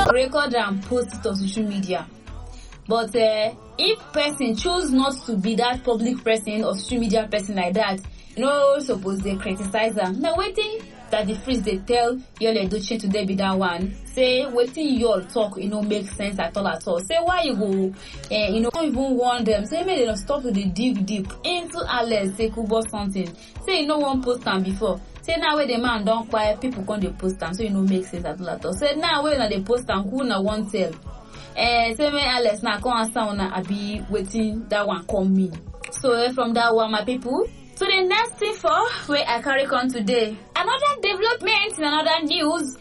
record and post it on social media. But if person choose not to be that public person or social media person like that, suppose they criticize them. Now waiting that the freeze they tell Yul Edochie today be that one. Say waiting your talk, make sense at all. Say why you go, don't even want them. Say maybe they stop to the dig deep into Alex Ekubo something. Say one post them before. Say now where the man don't quiet, people come they post them, so make sense at all. Say now where they post them, who na one tell. Say me Alex now come answer on I be waiting that one come me. So from that one, my people. So the next thing for where I carry on today. Another development in another news.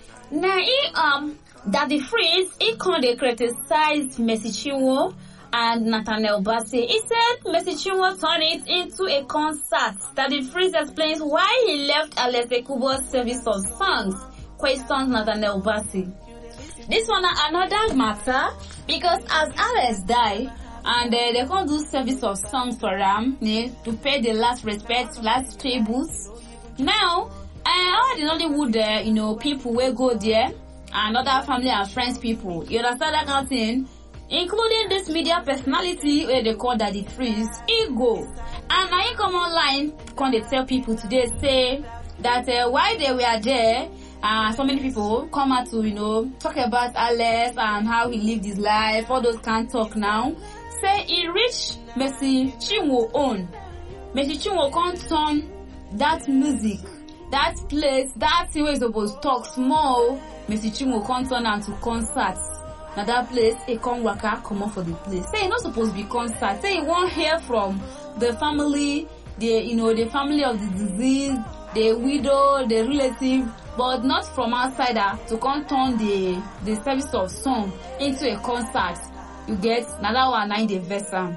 Now Daddy Freeze he come they criticize Mercy Chinwo and Nathaniel Bassey. He said Mercy Chinwo turned it into a concert. Daddy Freeze explains why he left Alex Ekubo's service of songs. Questions Nathaniel Bassey. This one another matter because as Alex died and they can't do service of songs for them to pay the last respect, last tributes. Now, all the Nollywood, people will go there and other family and friends people. You understand that kind of thing? Including this media personality where they call Daddy Freeze, Ego. And now you come online, they tell people today, say that while they were there, so many people come out to, talk about Alex and how he lived his life, all those can't talk now. Say he reached Mercy Chinwo own. Mercy Chinwo can't turn that music, that place, that thing where he's supposed to talk small, Mercy Chinwo can't turn them to concerts. Now that place, he can't come up for the place. Say he not supposed to be concert. Say he won't hear from the family, the family of the disease, the widow, the relative, but not from outsider to come turn the service of song into a concert. You get another one 9 the vessel.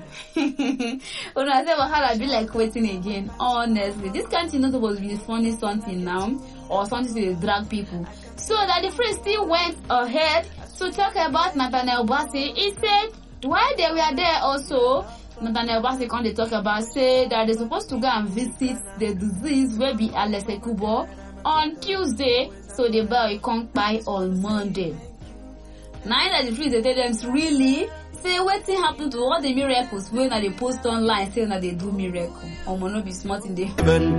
When I say well, how I be like waiting again, honestly, this can't not supposed to be funny something now or something to drag people. So that the Freeze still went ahead to talk about Nathaniel Bassey. He said while they were there also, Nathaniel Bassey come they talk about say that they're supposed to go and visit the disease where be Alex Ekubo on Tuesday, so the boy can't buy on Monday. Now that the Freeze they tell them really say what thing happened to all the miracles when they post online saying that they do miracle. Or no be smart in the